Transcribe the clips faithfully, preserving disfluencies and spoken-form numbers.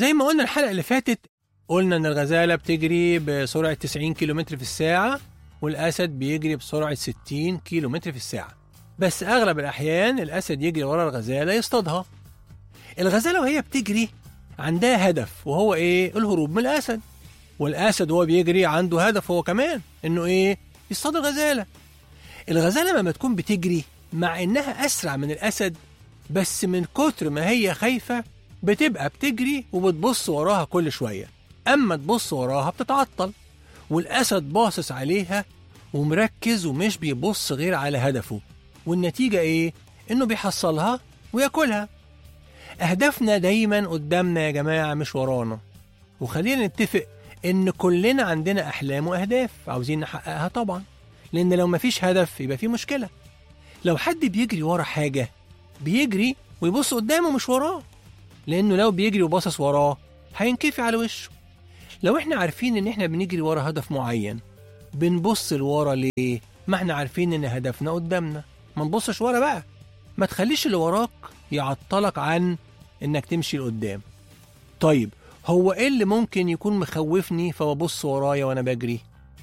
زي ما قلنا الحلقة اللي فاتت، قلنا إن الغزالة بتجري بسرعة تسعين كيلومتر في الساعة والأسد بيجري بسرعة ستين كيلومتر في الساعة، بس أغلب الأحيان الأسد يجري ورا الغزالة يصطادها. الغزالة وهي بتجري عندها هدف، وهو إيه؟ الهروب من الأسد. والأسد وهو بيجري عنده هدف هو كمان، إنه إيه؟ يصطاد الغزالة. الغزالة لما تكون بتجري مع إنها أسرع من الأسد، بس من كتر ما هي خايفة بتبقى بتجري وبتبص وراها كل شوية، أما تبص وراها بتتعطل، والأسد باصص عليها ومركز ومش بيبص غير على هدفه، والنتيجة إيه؟ إنه بيحصلها ويأكلها. أهدافنا دايما قدامنا يا جماعة مش ورانا، وخلينا نتفق إن كلنا عندنا أحلام وأهداف عاوزين نحققها طبعا، لأن لو مفيش هدف يبقى في مشكلة. لو حد بيجري ورا حاجة بيجري ويبص قدامه مش وراه، لأنه لو بيجري وباصص وراه هينكفي على وشه. لو احنا عارفين ان احنا بنجري ورا هدف معين، بنبص لورا ليه؟ ما احنا عارفين ان هدفنا قدامنا، ما نبصش ورا بقى. ما تخليش اللي وراك يعطلك عن انك تمشي لقدام. طيب هو ايه اللي ممكن يكون مخوفني فببص ورايا وانا بجري؟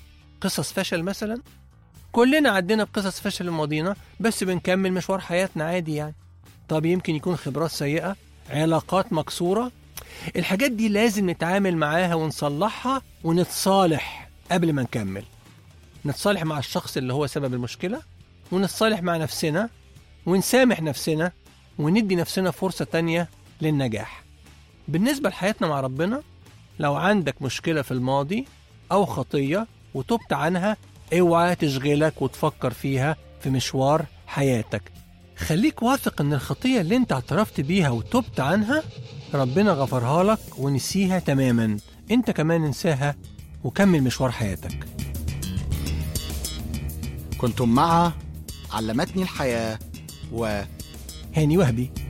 قصص فشل مثلا؟ كلنا عدينا بقصص فشل في ماضينا، بس بنكمل مشوار حياتنا عادي يعني. طب يمكن يكون خبرات سيئة، علاقات مكسورة. الحاجات دي لازم نتعامل معاها ونصلحها ونتصالح قبل ما نكمل. نتصالح مع الشخص اللي هو سبب المشكلة، ونتصالح مع نفسنا، ونسامح نفسنا، وندي نفسنا فرصة تانية للنجاح. بالنسبة لحياتنا مع ربنا، لو عندك مشكلة في الماضي أو خطية وتبت عنها، اوعى تشغلك وتفكر فيها في مشوار حياتك. خليك واثق ان الخطية اللي انت اعترفت بيها وتبت عنها ربنا غفرها لك ونسيها تماما، انت كمان انساها وكمل مشوار حياتك. كنتم مع علمتني الحياة و هاني وهبي.